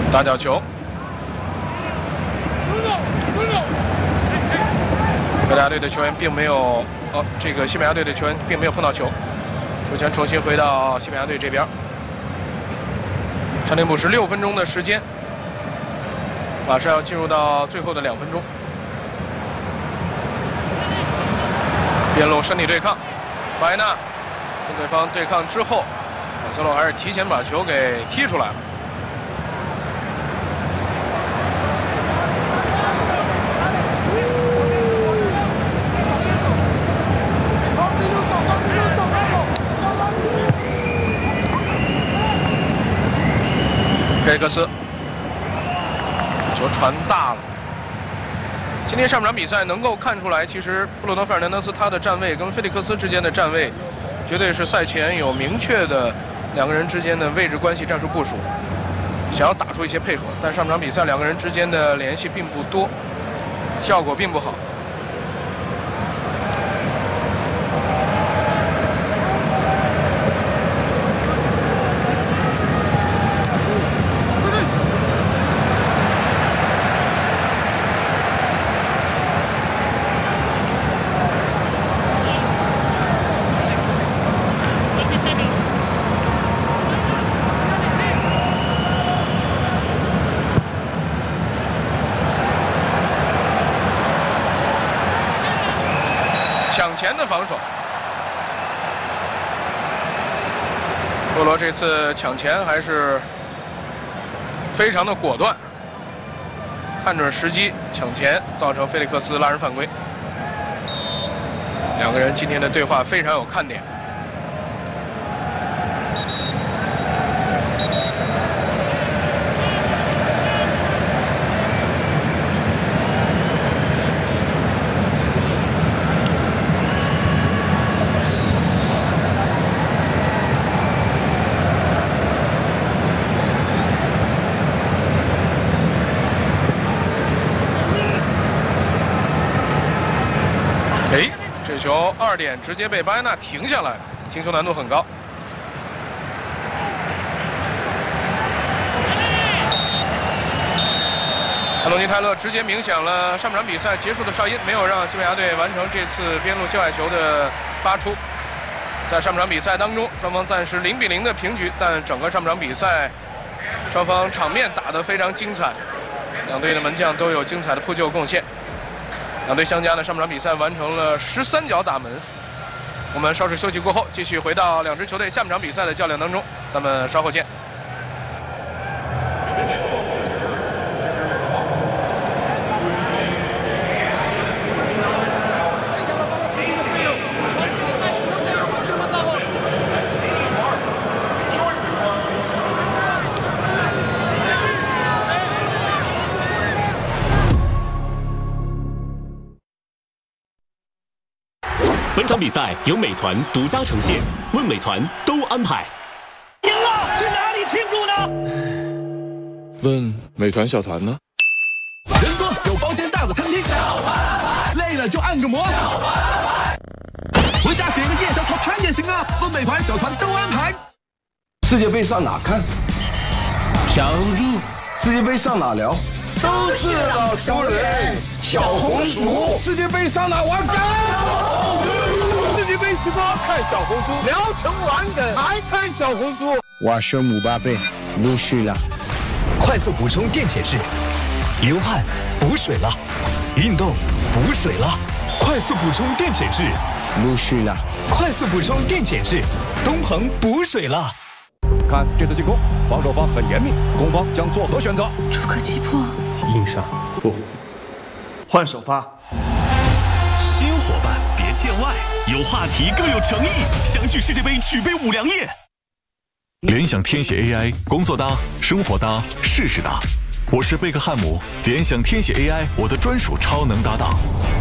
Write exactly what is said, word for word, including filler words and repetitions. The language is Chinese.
打角球，葡萄牙队的球员并没有，哦，这个西班牙队的球员并没有碰到球，球权重新回到西班牙队这边。场内补时六分钟的时间，马上要进入到最后的两分钟。边路身体对抗，巴埃纳跟对方对抗之后，马塞洛还是提前把球给踢出来了。菲利克斯，球传大了。今天上半场比赛能够看出来，其实布鲁诺·费尔南德斯他的站位跟菲利克斯之间的站位，绝对是赛前有明确的两个人之间的位置关系、战术部署，想要打出一些配合。但上半场比赛两个人之间的联系并不多，效果并不好。抢前的防守，波罗这次抢前还是非常的果断，看准时机抢前，造成菲利克斯拉人犯规。两个人今天的对话非常有看点。球二点直接被巴埃纳停下来，停球难度很高。安东尼泰勒直接鸣响了上半场比赛结束的哨音，没有让西班牙队完成这次边路界外球的发出。在上半场比赛当中，双方暂时零比零的平局，但整个上半场比赛，双方场面打得非常精彩，两队的门将都有精彩的扑救贡献。两队相加呢，上半场比赛完成了十三脚打门。我们稍事休息过后，继续回到两支球队下半场比赛的较量当中，咱们稍后见。 本场比赛由美团独家呈现，问美团都安排。 赢了，去哪里庆祝呢？ 问美团小团呢？ 人多有包间大的餐厅，累了就按个摩，回家点个夜宵套餐也行啊。问美团小团都安排。 世界杯上哪看？ 小猪。 世界杯上哪聊？ 都是老熟人。 小红薯。 世界杯上哪玩梗？世界杯直播看小红书，聊成玩梗还看小红书。 我是姆巴佩，陆续了。 快速补充电解质，流汗补水了，运动补水了，快速补充电解质， 陆续了。 快速补充电解质，东鹏补水了。 看这次进攻，防守方很严密，攻方将作何选择？ 主客击破， 硬上不换首发。 新伙伴别见外，有话题更有诚意，相续世界杯举杯五粮液。联想天写 A I， 工作搭，生活搭，事事搭。我是贝克汉姆，联想天写 A I， 我的专属超能搭档。